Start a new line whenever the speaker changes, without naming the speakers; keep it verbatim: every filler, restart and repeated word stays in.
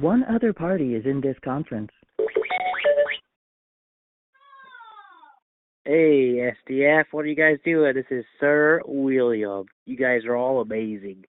One other party is in this conference.
Hey, S D F, what are you guys doing? This is Sir William. You guys are all amazing.